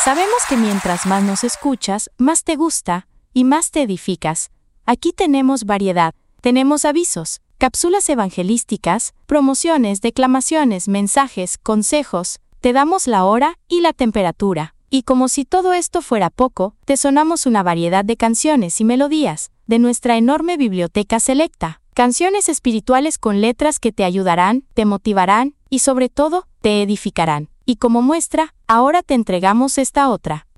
Sabemos que mientras más nos escuchas, más te gusta y más te edificas. Aquí tenemos variedad, tenemos avisos, cápsulas evangelísticas, promociones, declamaciones, mensajes, consejos, te damos la hora y la temperatura. Y como si todo esto fuera poco, te sonamos una variedad de canciones y melodías de nuestra enorme biblioteca selecta. Canciones espirituales con letras que te ayudarán, te motivarán y sobre todo, te edificarán. Y como muestra, ahora te entregamos esta otra.